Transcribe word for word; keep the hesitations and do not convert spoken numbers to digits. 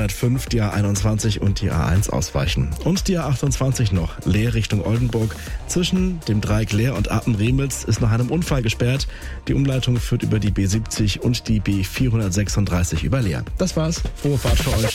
hundertfünf, die A einundzwanzig und die A eins ausweichen. Und die A achtundzwanzig noch, Leer Richtung Oldenburg. Zwischen dem Dreieck Leer und Appen-Remitz ist nach einem Unfall gesperrt. Die Umleitung führt über die B siebzig und die B vierhundertsechsunddreißig über Leer. Das war's. Frohe Fahrt für euch.